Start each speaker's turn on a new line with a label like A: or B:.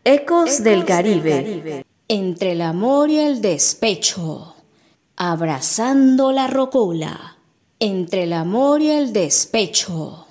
A: Ecos del Caribe.
B: Entre el amor y el despecho, abrazando la rocola. Entre el amor y el despecho.